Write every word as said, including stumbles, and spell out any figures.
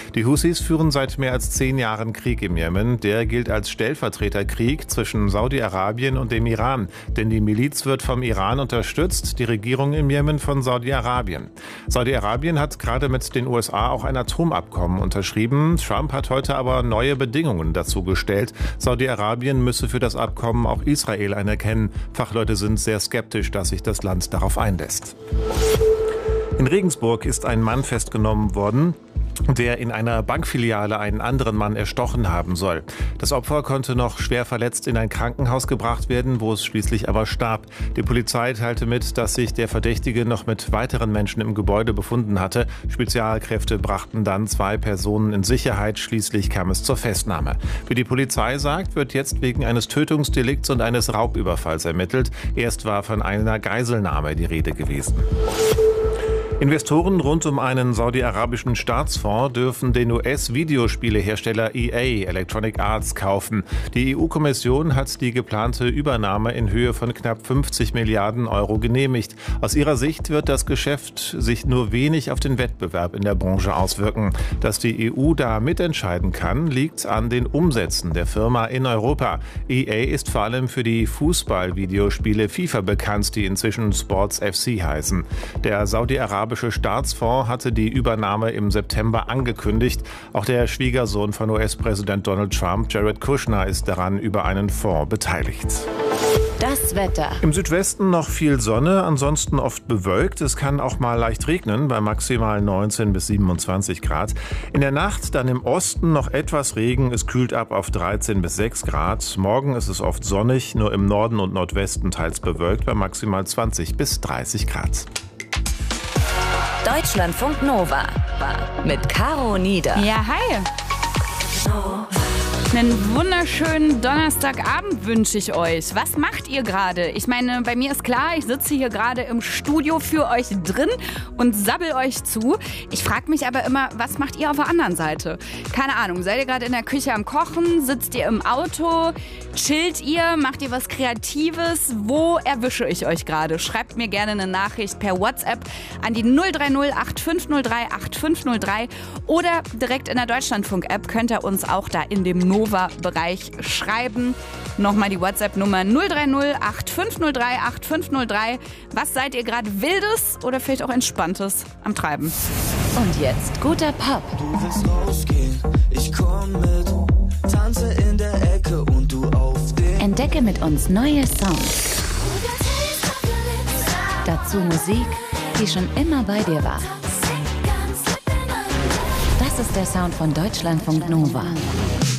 Die Houthis führen seit mehr als zehn Jahren Krieg im Jemen. Der gilt als Stellvertreterkrieg zwischen Saudi-Arabien und dem Iran. Denn die Miliz wird vom Iran unterstützt, die Regierung im Jemen von Saudi-Arabien. Saudi-Arabien hat gerade mit den U S A auch ein Atomabkommen unterschrieben. Trump hat heute aber neue Bedingungen dazu gestellt. Saudi-Arabien müsse für das Abkommen auch Israel anerkennen. Fachleute sind sehr skeptisch, dass sich das Land darauf einlässt. In Regensburg ist ein Mann festgenommen worden, der in einer Bankfiliale einen anderen Mann erstochen haben soll. Das Opfer konnte noch schwer verletzt in ein Krankenhaus gebracht werden, wo es schließlich aber starb. Die Polizei teilte mit, dass sich der Verdächtige noch mit weiteren Menschen im Gebäude befunden hatte. Spezialkräfte brachten dann zwei Personen in Sicherheit. Schließlich kam es zur Festnahme. Wie die Polizei sagt, wird jetzt wegen eines Tötungsdelikts und eines Raubüberfalls ermittelt. Erst war von einer Geiselnahme die Rede gewesen. Investoren rund um einen saudi-arabischen Staatsfonds dürfen den U S-Videospielehersteller E A Electronic Arts kaufen. Die E U-Kommission hat die geplante Übernahme in Höhe von knapp fünfzig Milliarden Euro genehmigt. Aus ihrer Sicht wird das Geschäft sich nur wenig auf den Wettbewerb in der Branche auswirken. Dass die E U da mitentscheiden kann, liegt an den Umsätzen der Firma in Europa. E A ist vor allem für die Fußball-Videospiele FIFA bekannt, die inzwischen Sports F C heißen. Der saudi-arabische Der Staatsfonds hatte die Übernahme im September angekündigt. Auch der Schwiegersohn von U S-Präsident Donald Trump, Jared Kushner, ist daran über einen Fonds beteiligt. Das Wetter. Im Südwesten noch viel Sonne, ansonsten oft bewölkt. Es kann auch mal leicht regnen, bei maximal neunzehn bis siebenundzwanzig Grad. In der Nacht dann im Osten noch etwas Regen. Es kühlt ab auf dreizehn bis sechs Grad. Morgen ist es oft sonnig, nur im Norden und Nordwesten teils bewölkt, bei maximal zwanzig bis dreißig Grad. Deutschlandfunk Nova mit Caro Nieder. Ja, hi. Einen wunderschönen Donnerstagabend wünsche ich euch. Was macht ihr gerade? Ich meine, bei mir ist klar, ich sitze hier gerade im Studio für euch drin und sabbel euch zu. Ich frage mich aber immer, was macht ihr auf der anderen Seite? Keine Ahnung, seid ihr gerade in der Küche am Kochen? Sitzt ihr im Auto? Chillt ihr? Macht ihr was Kreatives? Wo erwische ich euch gerade? Schreibt mir gerne eine Nachricht per WhatsApp an die null drei null acht fünf null drei acht fünf null drei oder direkt in der Deutschlandfunk-App könnt ihr uns auch da in dem Nova-Bereich schreiben. Nochmal die WhatsApp-Nummer null drei null acht fünf null drei acht fünf null drei. Was seid ihr gerade Wildes oder vielleicht auch Entspanntes am Treiben? Und jetzt guter Pop. Du willst rausgehen, ich komm mit, tanze in der Ecke und du auf den. Entdecke mit uns neue Songs. Dazu Musik, die schon immer bei dir war. Das ist der Sound von Deutschlandfunk Nova.